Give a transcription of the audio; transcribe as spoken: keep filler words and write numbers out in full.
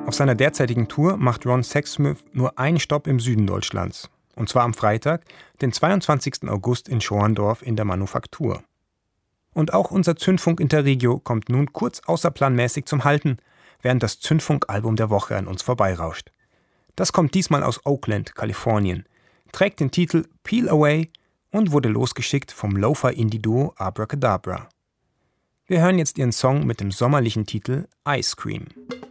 Auf seiner derzeitigen Tour macht Ron Sexsmith nur einen Stopp im Süden Deutschlands. Und zwar am Freitag, den zweiundzwanzigsten August in Schorndorf in der Manufaktur. Und auch unser Zündfunk Interregio kommt nun kurz außerplanmäßig zum Halten, während das Zündfunk-Album der Woche an uns vorbeirauscht. Das kommt diesmal aus Oakland, Kalifornien, trägt den Titel Peel Away und wurde losgeschickt vom Lo-Fi-Indie-Duo Abracadabra. Wir hören jetzt ihren Song mit dem sommerlichen Titel Ice Cream.